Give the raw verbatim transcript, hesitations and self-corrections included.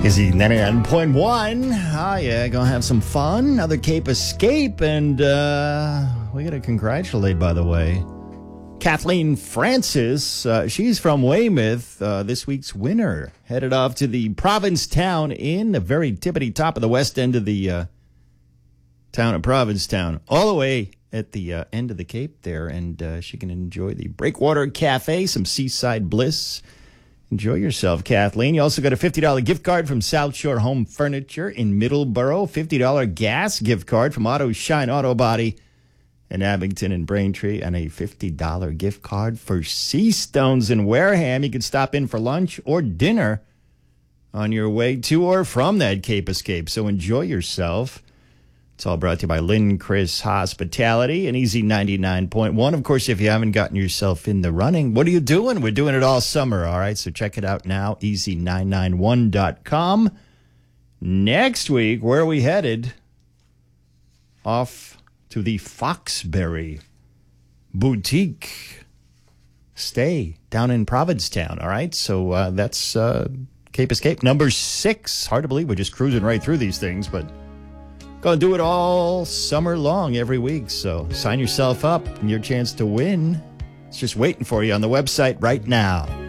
Easy ninety-nine point one. Ah, yeah, gonna have some fun. Another Cape Escape. And uh, we gotta congratulate, by the way, Kathleen Francis. Uh, she's from Weymouth. Uh, this week's winner headed off to the Provincetown Inn, the very tippity top of the west end of the uh, town of Provincetown, all the way at the uh, end of the Cape there. And uh, she can enjoy the Breakwater Cafe, some seaside bliss. Enjoy yourself, Kathleen. You also got a fifty dollars gift card from South Shore Home Furniture in Middleborough, fifty dollars gas gift card from Auto Shine Auto Body in Abington and Braintree, and a fifty dollars gift card for Seastones in Wareham. You can stop in for lunch or dinner on your way to or from that Cape Escape. So enjoy yourself. It's all brought to you by Lynn Chris Hospitality and Easy ninety-nine point one. Of course, if you haven't gotten yourself in the running, what are you doing? We're doing it all summer, all right? So check it out now, easy nine nine one dot com. Next week, where are we headed? Off to the Foxbury Boutique Stay down in Provincetown, all right? So uh, that's uh, Cape Escape number six. Hard to believe we're just cruising right through these things, but going to do it all summer long every week. So sign yourself up and your chance to win. It's just waiting for you on the website right now.